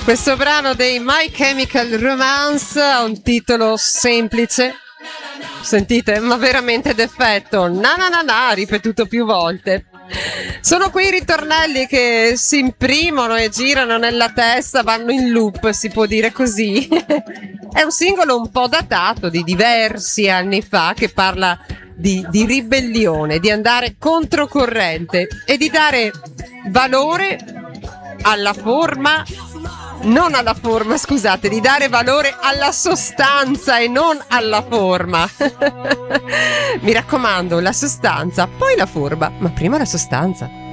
Questo brano dei My Chemical Romance ha un titolo semplice, sentite, ma veramente d'effetto. Na na na na, ripetuto più volte. Sono quei ritornelli che si imprimono e girano nella testa, vanno in loop, si può dire così. È un singolo un po' datato, di diversi anni fa, che parla di ribellione, di andare controcorrente e di dare valore alla forma, non alla forma, scusate, di dare valore alla sostanza e non alla forma. Mi raccomando, la sostanza, poi la forma, ma prima la sostanza.